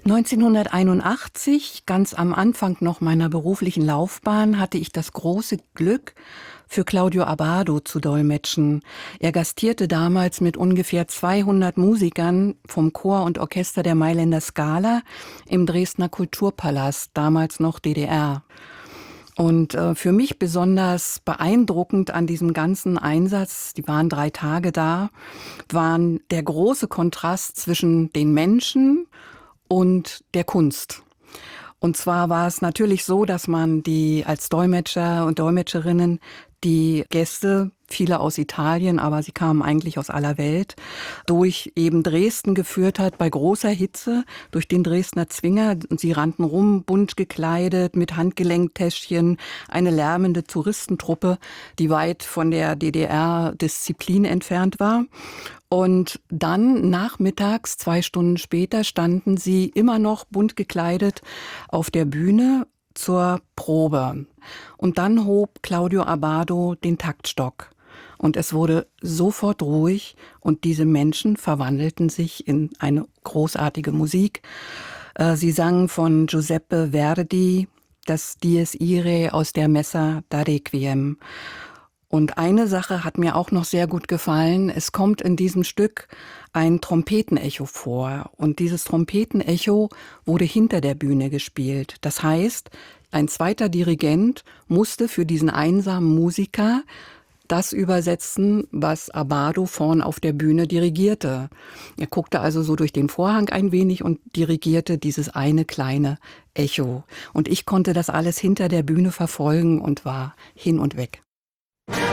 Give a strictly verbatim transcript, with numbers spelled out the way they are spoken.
neunzehnhunderteinundachtzig, ganz am Anfang noch meiner beruflichen Laufbahn, hatte ich das große Glück, für Claudio Abbado zu dolmetschen. Er gastierte damals mit ungefähr zweihundert Musikern vom Chor und Orchester der Mailänder Scala im Dresdner Kulturpalast, damals noch D D R. Und äh, für mich besonders beeindruckend an diesem ganzen Einsatz, die waren drei Tage da, waren der große Kontrast zwischen den Menschen und der Kunst. Und zwar war es natürlich so, dass man die als Dolmetscher und Dolmetscherinnen die Gäste, viele aus Italien, aber sie kamen eigentlich aus aller Welt, durch eben Dresden geführt hat, bei großer Hitze, durch den Dresdner Zwinger. Und sie rannten rum, bunt gekleidet, mit Handgelenktäschchen, eine lärmende Touristentruppe, die weit von der D D R-Disziplin entfernt war. Und dann nachmittags, zwei Stunden später, standen sie immer noch bunt gekleidet auf der Bühne zur Probe. Und dann hob Claudio Abbado den Taktstock. Und es wurde sofort ruhig und diese Menschen verwandelten sich in eine großartige Musik. Sie sangen von Giuseppe Verdi das Dies Irae aus der Messa da Requiem. Und eine Sache hat mir auch noch sehr gut gefallen. Es kommt in diesem Stück ein Trompetenecho vor. Und dieses Trompetenecho wurde hinter der Bühne gespielt. Das heißt, ein zweiter Dirigent musste für diesen einsamen Musiker das übersetzen, was Abbado vorn auf der Bühne dirigierte. Er guckte also so durch den Vorhang ein wenig und dirigierte dieses eine kleine Echo. Und ich konnte das alles hinter der Bühne verfolgen und war hin und weg.